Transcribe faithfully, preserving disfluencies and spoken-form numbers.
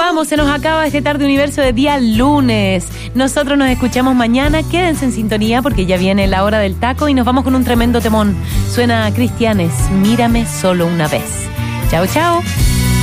vamos, se nos acaba este Tarde Universo de día lunes. Nosotros nos escuchamos mañana. Quédense en sintonía porque ya viene la hora del taco y nos vamos con un tremendo temón. Suena a Cristianes, Mírame solo una vez. Chao, chao.